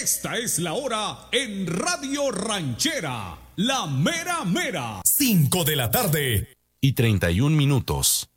Esta es la hora en Radio Ranchera, la mera mera. 5 de la tarde y 31 minutos.